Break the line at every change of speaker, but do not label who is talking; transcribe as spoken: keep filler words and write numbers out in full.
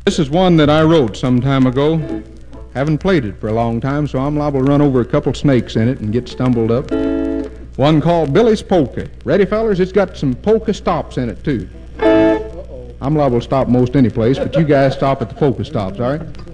This is one that I wrote some time ago. Haven't played it for a long time, so I'm liable to run over a couple snakes in it and get stumbled up. One called Billy's Polka. Ready, fellers? It's got some polka stops in it, too. I'm liable to stop most any place, but you guys stop at the polka stops, all right?